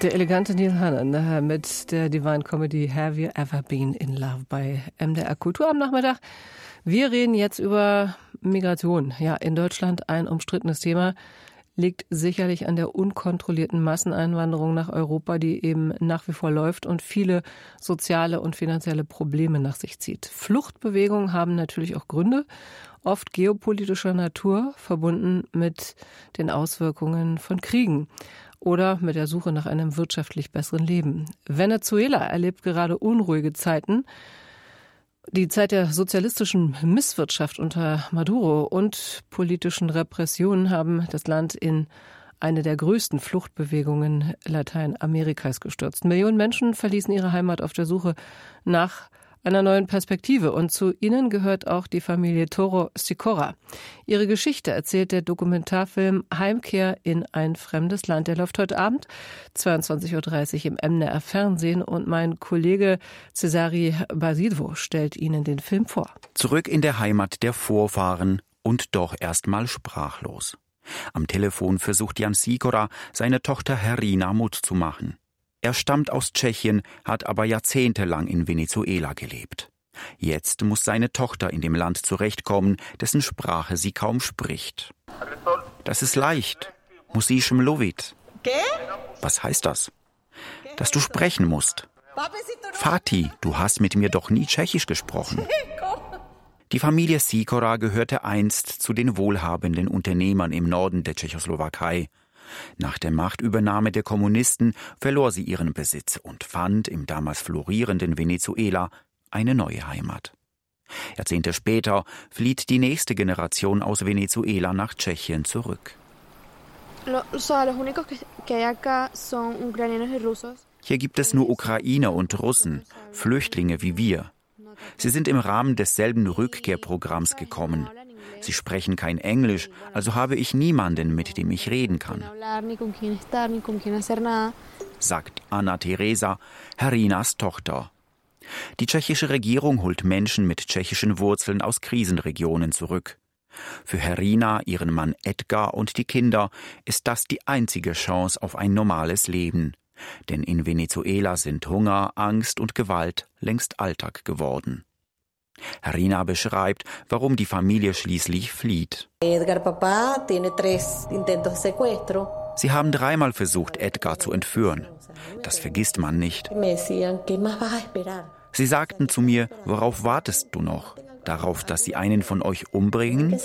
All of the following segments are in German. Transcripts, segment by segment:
Der elegante Neil Hannon mit der Divine Comedy Have You Ever Been in Love bei MDR Kultur am Nachmittag. Wir reden jetzt über Migration. Ja, in Deutschland ein umstrittenes Thema. Liegt sicherlich an der unkontrollierten Masseneinwanderung nach Europa, die eben nach wie vor läuft und viele soziale und finanzielle Probleme nach sich zieht. Fluchtbewegungen haben natürlich auch Gründe, oft geopolitischer Natur, verbunden mit den Auswirkungen von Kriegen oder mit der Suche nach einem wirtschaftlich besseren Leben. Venezuela erlebt gerade unruhige Zeiten. Die Zeit der sozialistischen Misswirtschaft unter Maduro und politischen Repressionen haben das Land in eine der größten Fluchtbewegungen Lateinamerikas gestürzt. Millionen Menschen verließen ihre Heimat auf der Suche nach einer neuen Perspektive. Und zu ihnen gehört auch die Familie Toro Sicora. Ihre Geschichte erzählt der Dokumentarfilm Heimkehr in ein fremdes Land. Der läuft heute Abend 22.30 Uhr im MDR Fernsehen und mein Kollege Cesare Basilvo stellt Ihnen den Film vor. Zurück in der Heimat der Vorfahren und doch erstmal sprachlos. Am Telefon versucht Jan Sicora, seine Tochter Herina Mut zu machen. Er stammt aus Tschechien, hat aber jahrzehntelang in Venezuela gelebt. Jetzt muss seine Tochter in dem Land zurechtkommen, dessen Sprache sie kaum spricht. Das ist leicht. Musisz mluvit. Was heißt das? Dass du sprechen musst. Vati, du hast mit mir doch nie Tschechisch gesprochen. Die Familie Sicora gehörte einst zu den wohlhabenden Unternehmern im Norden der Tschechoslowakei. Nach der Machtübernahme der Kommunisten verlor sie ihren Besitz und fand im damals florierenden Venezuela eine neue Heimat. Jahrzehnte später flieht die nächste Generation aus Venezuela nach Tschechien zurück. Hier gibt es nur Ukrainer und Russen, Flüchtlinge wie wir. Sie sind im Rahmen desselben Rückkehrprogramms gekommen. Sie sprechen kein Englisch, also habe ich niemanden, mit dem ich reden kann, sagt Anna Teresa, Herinas Tochter. Die tschechische Regierung holt Menschen mit tschechischen Wurzeln aus Krisenregionen zurück. Für Herina, ihren Mann Edgar und die Kinder ist das die einzige Chance auf ein normales Leben. Denn in Venezuela sind Hunger, Angst und Gewalt längst Alltag geworden. Herina beschreibt, warum die Familie schließlich flieht. Sie haben 3-mal versucht, Edgar zu entführen. Das vergisst man nicht. Sie sagten zu mir, worauf wartest du noch? Darauf, dass sie einen von euch umbringen?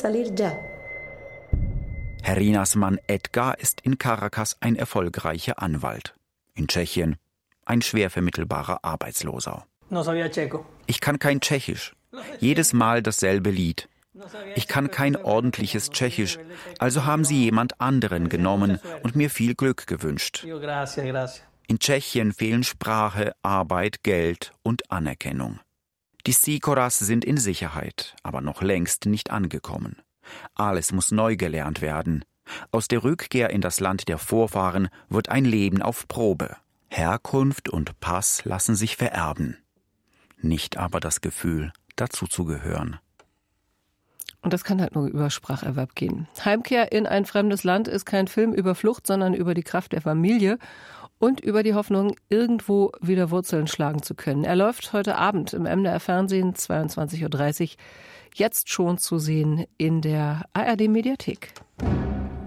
Herinas Mann Edgar ist in Caracas ein erfolgreicher Anwalt. In Tschechien ein schwer vermittelbarer Arbeitsloser. Ich kann kein Tschechisch. Jedes Mal dasselbe Lied. Ich kann kein ordentliches Tschechisch, also haben sie jemand anderen genommen und mir viel Glück gewünscht. In Tschechien fehlen Sprache, Arbeit, Geld und Anerkennung. Die Sicoras sind in Sicherheit, aber noch längst nicht angekommen. Alles muss neu gelernt werden. Aus der Rückkehr in das Land der Vorfahren wird ein Leben auf Probe. Herkunft und Pass lassen sich vererben. Nicht aber das Gefühl, dazu zu gehören. Und das kann halt nur über Spracherwerb gehen. Heimkehr in ein fremdes Land ist kein Film über Flucht, sondern über die Kraft der Familie und über die Hoffnung, irgendwo wieder Wurzeln schlagen zu können. Er läuft heute Abend im MDR Fernsehen, 22.30 Uhr, jetzt schon zu sehen in der ARD Mediathek.